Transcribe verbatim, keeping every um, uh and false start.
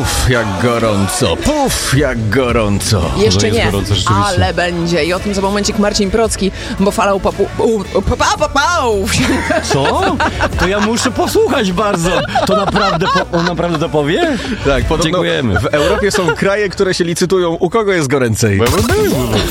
Puf, jak gorąco, puf, jak gorąco. Jeszcze nie, gorąco, ale będzie. I o tym za momencik Marcin Procki, bo falał papu... Papapapał! Co? To ja muszę posłuchać bardzo. To naprawdę, po, on naprawdę to powie? Tak, podobno Dziękujemy. w Europie są kraje, które się licytują, u kogo jest goręcej.